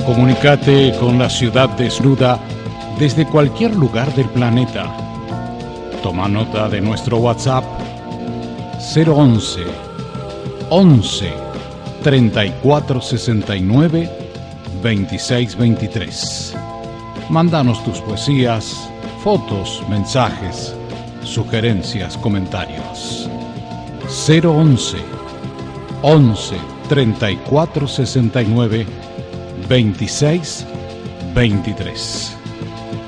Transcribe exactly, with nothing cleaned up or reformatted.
Comunícate con la ciudad desnuda desde cualquier lugar del planeta. Toma nota de nuestro WhatsApp cero once, once, treinta y cuatro sesenta y nueve, veintiséis veintitrés. Mándanos tus poesías, fotos, mensajes, sugerencias, comentarios. cero once, once, treinta y cuatro sesenta y nueve, veintiséis veintitrés.